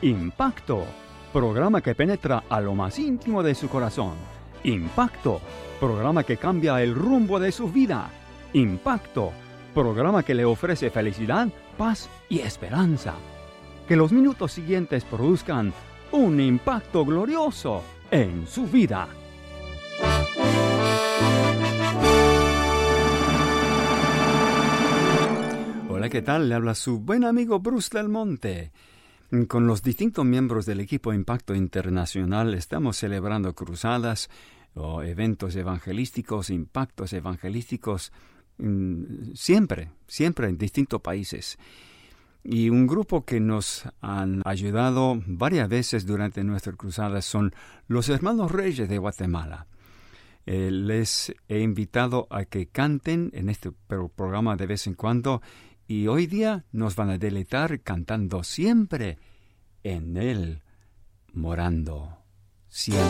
Impacto, programa que penetra a lo más íntimo de su corazón. Impacto, programa que cambia el rumbo de su vida. Impacto, programa que le ofrece felicidad, paz y esperanza. Que los minutos siguientes produzcan un impacto glorioso en su vida. Hola, ¿qué tal? Le habla su buen amigo Bruce Del Monte. Con los distintos miembros del equipo Impacto Internacional estamos celebrando cruzadas o eventos evangelísticos, impactos evangelísticos, siempre en distintos países. Y un grupo que nos han ayudado varias veces durante nuestras cruzadas son los Hermanos Reyes de Guatemala. Les he invitado a que canten en este programa de vez en cuando y hoy día nos van a deleitar cantando siempre en Él, morando siempre.